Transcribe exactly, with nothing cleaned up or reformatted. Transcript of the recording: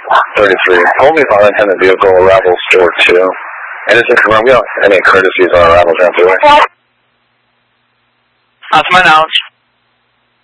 thirty-three. Only if unattended vehicle arrival store two. And is it confirmed we don't have any courtesies on arrival transfer? Not to my knowledge.